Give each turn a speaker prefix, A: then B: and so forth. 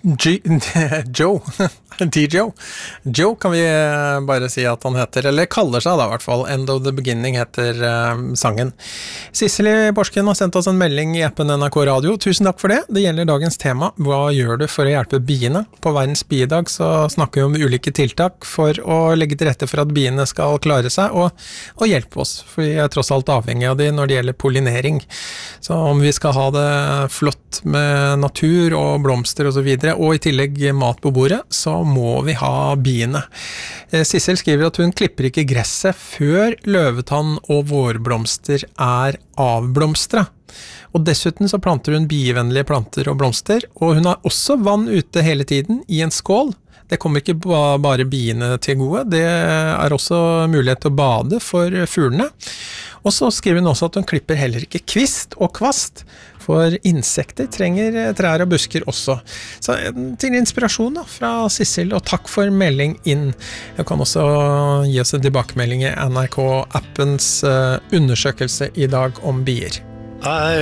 A: Joe, Joe kan vi bare si at han heter, eller kaller seg da I hvert fall, End of the Beginning heter sangen. Sisseli Borsken har sendt oss en melding I appen NRK Radio, tusen takk for det. Det gjelder dagens tema, hva gjør du for å hjelpe biene? På verdens biedag så snakker vi om ulike tiltak for å legge til rette for at biene skal klare seg og hjelpe oss, for vi tross alt avhengig av de når det gjelder pollinering. Så om vi skal ha det flott med natur og blomster og så videre, og I tillegg mat på bordet, så må vi ha biene. Sissel skriver at hun klipper ikke gresset før løvetann og vårblomster avblomstra. Og dessuten så planter hun bievennlige planter og blomster, og hun har også vann ute hele tiden I en skål. Det kommer ikke bare biene til gode, det også mulighet til å bade for fuglene. Og så skriver hun også at hun klipper heller ikke kvist og kvast, for insekter trenger trær og busker også. Så til inspirasjon da, fra Sissel, og takk for melding inn. Jeg kan også gi oss en tilbakemelding I NRK-appens undersøkelse I dag om bier.
B: I